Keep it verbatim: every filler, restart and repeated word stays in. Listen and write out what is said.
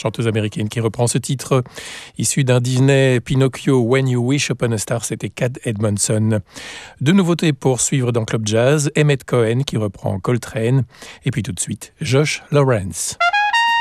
chanteuse américaine qui reprend ce titre issu d'un Disney Pinocchio When You Wish Upon a Star, c'était Cad Edmondson. Deux nouveautés pour suivre dans Club Jazz, Emmett Cohen qui reprend Coltrane, et puis tout de suite Josh Lawrence.